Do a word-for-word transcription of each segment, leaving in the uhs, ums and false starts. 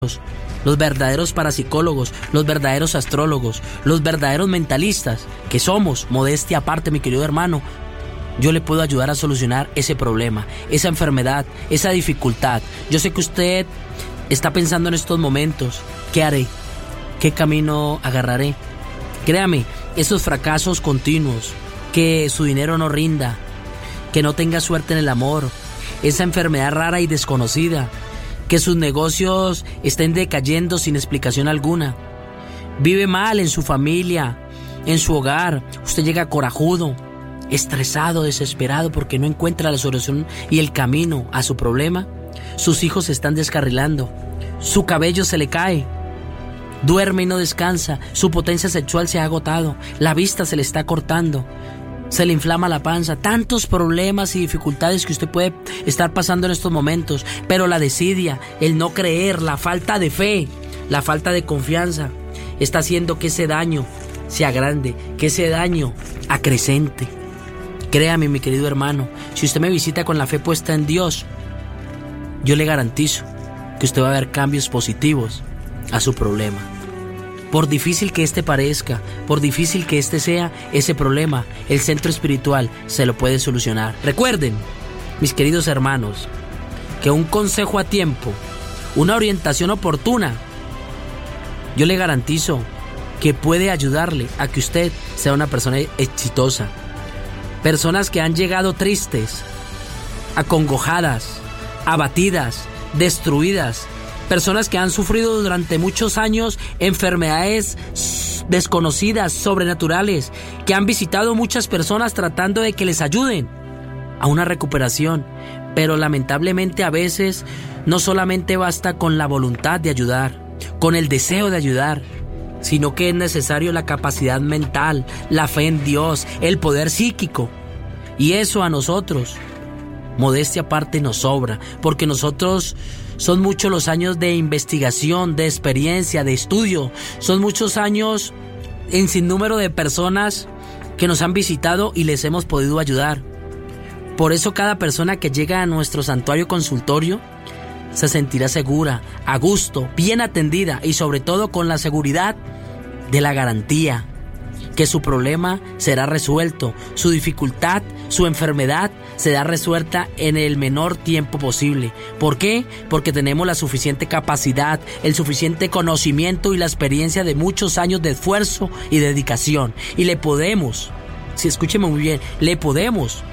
los verdaderos parapsicólogos, los verdaderos astrólogos, los verdaderos mentalistas que somos, modestia aparte, mi querido hermano, yo le puedo ayudar a solucionar ese problema, esa enfermedad, esa dificultad. Yo sé que usted está pensando en estos momentos, ¿qué haré? ¿Qué camino agarraré? Créame, esos fracasos continuos, que su dinero no rinda, que no tenga suerte en el amor, esa enfermedad rara y desconocida, que sus negocios estén decayendo sin explicación alguna, vive mal en su familia, en su hogar, usted llega corajudo, estresado, desesperado porque no encuentra la solución y el camino a su problema. Sus hijos se están descarrilando, su cabello se le cae, duerme y no descansa, su potencia sexual se ha agotado, la vista se le está cortando, se le inflama la panza, tantos problemas y dificultades que usted puede estar pasando en estos momentos, pero la desidia, el no creer, la falta de fe, la falta de confianza está haciendo que ese daño sea grande, que ese daño acrecente. Créame, mi querido hermano, si usted me visita con la fe puesta en Dios, yo le garantizo que usted va a ver cambios positivos a su problema. Por difícil que este parezca, por difícil que este sea, ese problema, el centro espiritual se lo puede solucionar. Recuerden, mis queridos hermanos, que un consejo a tiempo, una orientación oportuna, yo le garantizo que puede ayudarle a que usted sea una persona exitosa. Personas que han llegado tristes, acongojadas, abatidas, destruidas. Personas que han sufrido durante muchos años enfermedades desconocidas, sobrenaturales, que han visitado muchas personas tratando de que les ayuden a una recuperación. Pero lamentablemente a veces no solamente basta con la voluntad de ayudar, con el deseo de ayudar, sino que es necesario la capacidad mental, la fe en Dios, el poder psíquico. Y eso a nosotros, modestia aparte, nos sobra, porque nosotros son muchos los años de investigación, de experiencia, de estudio, son muchos años en sinnúmero de personas que nos han visitado y les hemos podido ayudar. Por eso cada persona que llega a nuestro santuario consultorio se sentirá segura, a gusto, bien atendida y sobre todo con la seguridad de la garantía que su problema será resuelto, su dificultad, su enfermedad será resuelta en el menor tiempo posible. ¿Por qué? Porque tenemos la suficiente capacidad, el suficiente conocimiento y la experiencia de muchos años de esfuerzo y dedicación. Y le podemos, si escúcheme muy bien, le podemos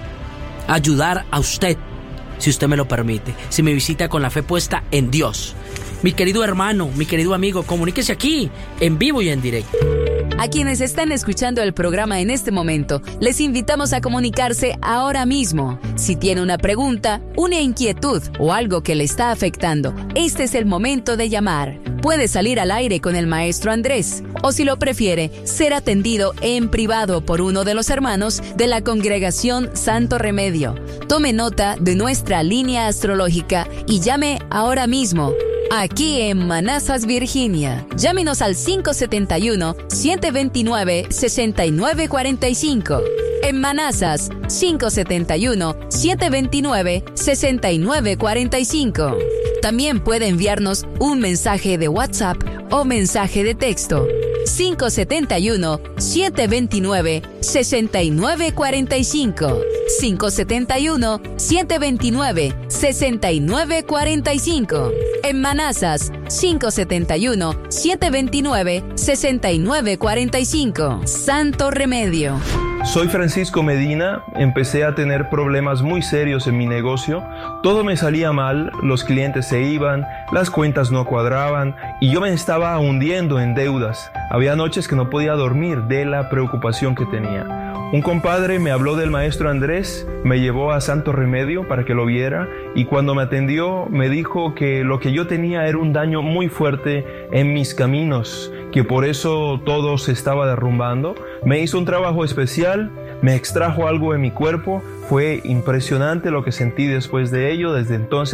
ayudar a usted, si usted me lo permite, si me visita con la fe puesta en Dios. Mi querido hermano, mi querido amigo, comuníquese aquí, en vivo y en directo. A quienes están escuchando el programa en este momento, les invitamos a comunicarse ahora mismo. Si tiene una pregunta, una inquietud o algo que le está afectando, este es el momento de llamar. Puede salir al aire con el maestro Andrés, o si lo prefiere, ser atendido en privado por uno de los hermanos de la congregación Santo Remedio. Tome nota de nuestra línea astrológica y llame ahora mismo. Aquí en Manassas, Virginia. Llámenos al cinco siete uno, siete dos nueve, seis nueve cuatro cinco. En Manassas, cinco siete uno, siete dos nueve, seis nueve cuatro cinco. También puede enviarnos un mensaje de WhatsApp o mensaje de texto. cinco siete uno, siete dos nueve, seis nueve cuatro cinco. cinco siete uno, siete dos nueve, seis nueve cuatro cinco. En Manassas, cinco siete uno, siete dos nueve, seis nueve cuatro cinco. Santo Remedio. Soy Francisco Medina, empecé a tener problemas muy serios en mi negocio, todo me salía mal, los clientes se iban, las cuentas no cuadraban y yo me estaba hundiendo en deudas. Había noches que no podía dormir de la preocupación que tenía. Un compadre me habló del maestro Andrés, me llevó a Santo Remedio para que lo viera y cuando me atendió me dijo que lo que yo tenía era un daño muy fuerte en mis caminos, que por eso todo se estaba derrumbando. Me hizo un trabajo especial, me extrajo algo de mi cuerpo, fue impresionante lo que sentí después de ello. Desde entonces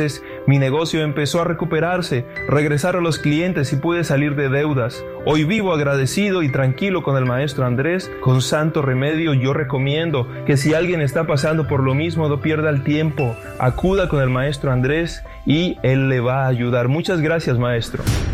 Mi negocio empezó a recuperarse, regresaron los clientes y pude salir de deudas. Hoy vivo agradecido y tranquilo con el maestro Andrés. Con Santo Remedio yo recomiendo que si alguien está pasando por lo mismo, no pierda el tiempo. Acuda con el maestro Andrés y él le va a ayudar. Muchas gracias, maestro.